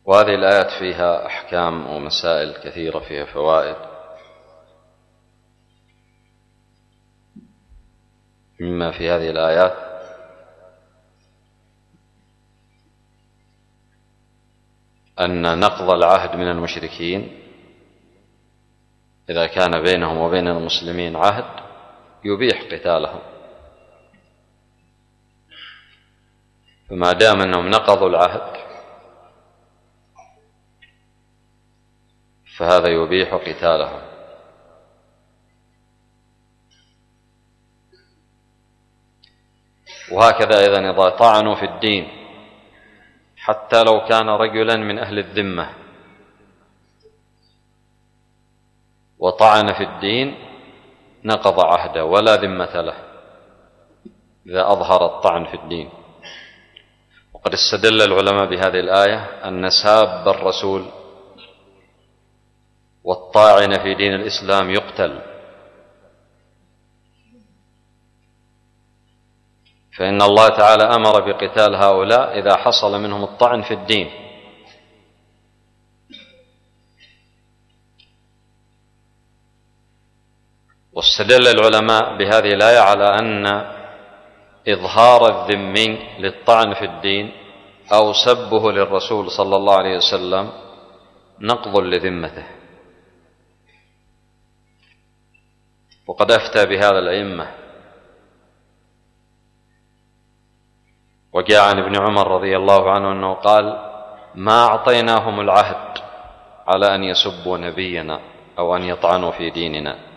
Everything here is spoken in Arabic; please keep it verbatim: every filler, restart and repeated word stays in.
وهذه الآيات فيها أحكام ومسائل كثيرة، فيها فوائد. مما في هذه الآيات أن نقض العهد من المشركين إذا كان بينهم وبين المسلمين عهد يبيح قتالهم، فما دام أنهم نقضوا العهد فهذا يبيح قتالهم. وهكذا أيضا إذا طعنوا في الدين حتى لو كان رجلا من أهل الذمة وطعن في الدين نقض عهده ولا ذمة له إذا أظهر الطعن في الدين. وقد استدل العلماء بهذه الآية أن ساب الرسول والطاعن في دين الإسلام يقتل، فإن الله تعالى أمر بقتال هؤلاء إذا حصل منهم الطعن في الدين. واستدل العلماء بهذه الآية على أن إظهار الذمي للطعن في الدين أو سبه للرسول صلى الله عليه وسلم نقض لذمته. وقد أفتى بهذا الأئمة، وجاء عن ابن عمر رضي الله عنه أنه قال: ما أعطيناهم العهد على أن يسبوا نبينا أو أن يطعنوا في ديننا،